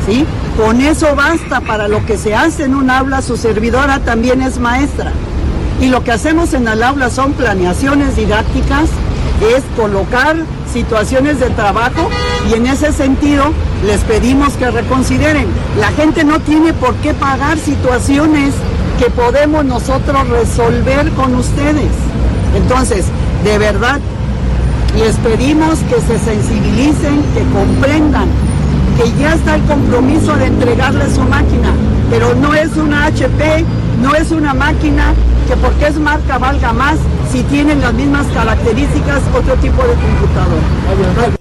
¿sí? Con eso basta para lo que se hace en un aula. Su servidora también es maestra. Y lo que hacemos en el aula son planeaciones didácticas, es colocar situaciones de trabajo, y en ese sentido les pedimos que reconsideren. La gente no tiene por qué pagar situaciones que podemos nosotros resolver con ustedes. Entonces, de verdad, les pedimos que se sensibilicen, que comprendan que ya está el compromiso de entregarles su máquina, pero no es una HP, no es una máquina que porque es marca valga más si tienen las mismas características otro tipo de computadora.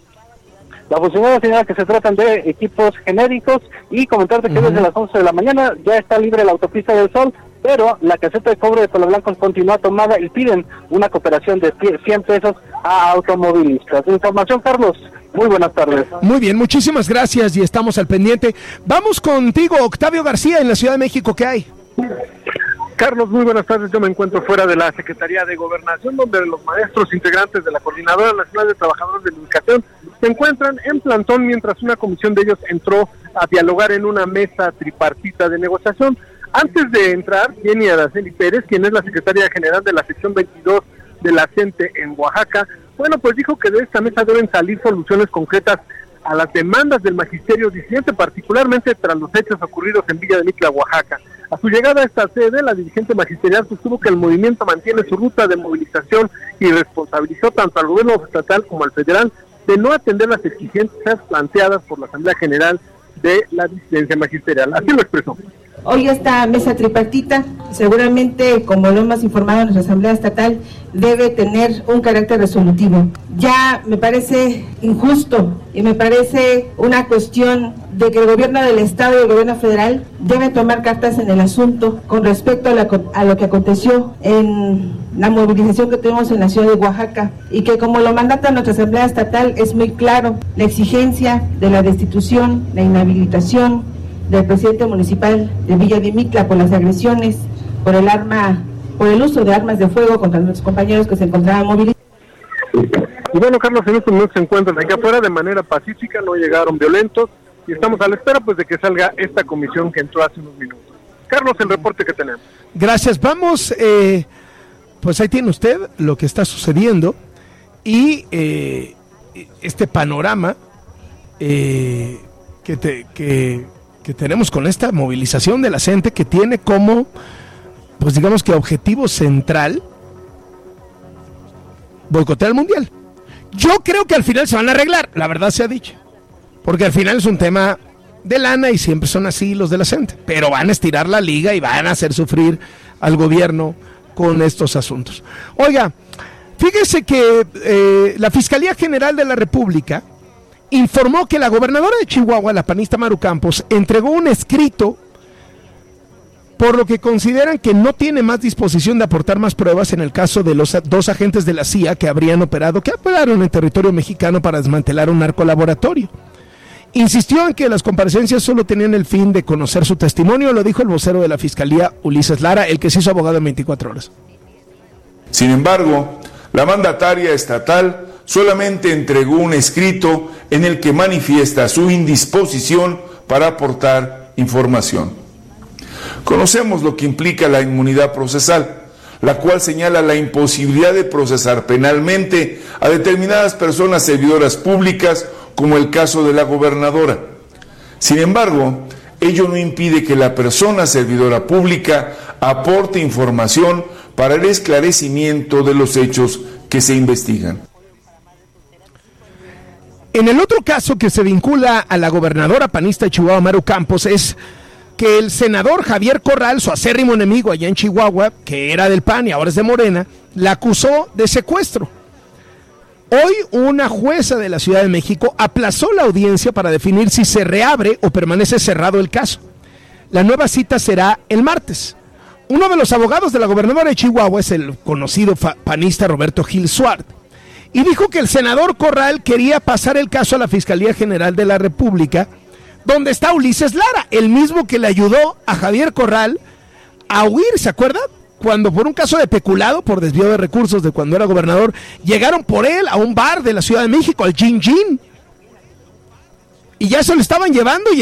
La funcionaria señala que se tratan de equipos genéricos, y comentarte que desde las 11 de la mañana ya está libre la autopista del Sol, pero la caseta de cobro de Pueblo Blanco continúa tomada y piden una cooperación de 100 pesos a automovilistas. Información, Carlos. Muy buenas tardes. Muy bien, muchísimas gracias y estamos al pendiente. Vamos contigo, Octavio García, en la Ciudad de México. ¿Qué hay? Carlos, muy buenas tardes. Yo me encuentro fuera de la Secretaría de Gobernación, donde los maestros integrantes de la Coordinadora Nacional de Trabajadores de la Educación se encuentran en plantón mientras una comisión de ellos entró a dialogar en una mesa tripartita de negociación. Antes de entrar, Jenny Araceli Pérez, quien es la secretaria general de la sección 22 de la CENTE en Oaxaca, bueno, pues dijo que de esta mesa deben salir soluciones concretas a las demandas del magisterio disidente, particularmente tras los hechos ocurridos en Villa de Mitla, Oaxaca. A su llegada a esta sede, la dirigente magisterial sostuvo que el movimiento mantiene su ruta de movilización y responsabilizó tanto al gobierno estatal como al federal de no atender las exigencias planteadas por la Asamblea General de la disidencia magisterial. Así lo expresó. Hoy esta mesa tripartita, seguramente, como lo hemos informado en nuestra Asamblea Estatal, debe tener un carácter resolutivo. Ya me parece injusto y me parece una cuestión de que el gobierno del Estado y el gobierno federal deben tomar cartas en el asunto con respecto a lo que aconteció en la movilización que tuvimos en la ciudad de Oaxaca, y que, como lo mandata nuestra Asamblea Estatal, es muy claro: la exigencia de la destitución, la inhabilitación del presidente municipal de Villa de Mitla por las agresiones, por el uso de armas de fuego contra nuestros compañeros que se encontraban movilizados. Y bueno, Carlos, en estos momentos se encuentran aquí afuera de manera pacífica, no llegaron violentos, y estamos a la espera pues de que salga esta comisión que entró hace unos minutos. Carlos, el reporte que tenemos. Gracias, vamos, pues ahí tiene usted lo que está sucediendo y este panorama que tenemos con esta movilización de la gente, que tiene como, pues digamos que objetivo central, boicotear el mundial. Yo creo que al final se van a arreglar, la verdad se ha dicho, porque al final es un tema de lana y siempre son así los de la gente, pero van a estirar la liga y van a hacer sufrir al gobierno con estos asuntos. Oiga, fíjese que la Fiscalía General de la República informó que la gobernadora de Chihuahua, la panista Maru Campos, entregó un escrito por lo que consideran que no tiene más disposición de aportar más pruebas en el caso de los 2 agentes de la CIA que operaron en territorio mexicano para desmantelar un narcolaboratorio. Insistió en que las comparecencias solo tenían el fin de conocer su testimonio, lo dijo el vocero de la Fiscalía, Ulises Lara, el que se hizo abogado en 24 horas. Sin embargo, la mandataria estatal solamente entregó un escrito en el que manifiesta su indisposición para aportar información. Conocemos lo que implica la inmunidad procesal, la cual señala la imposibilidad de procesar penalmente a determinadas personas servidoras públicas, como el caso de la gobernadora. Sin embargo, ello no impide que la persona servidora pública aporte información para el esclarecimiento de los hechos que se investigan. En el otro caso que se vincula a la gobernadora panista de Chihuahua, Maru Campos, es que el senador Javier Corral, su acérrimo enemigo allá en Chihuahua, que era del PAN y ahora es de Morena, la acusó de secuestro. Hoy una jueza de la Ciudad de México aplazó la audiencia para definir si se reabre o permanece cerrado el caso. La nueva cita será el martes. Uno de los abogados de la gobernadora de Chihuahua es el conocido panista Roberto Gil Suárez, y dijo que el senador Corral quería pasar el caso a la Fiscalía General de la República, donde está Ulises Lara, el mismo que le ayudó a Javier Corral a huir, ¿se acuerdan? Cuando por un caso de peculado, por desvío de recursos de cuando era gobernador, llegaron por él a un bar de la Ciudad de México, al Gin Gin, y ya se lo estaban llevando y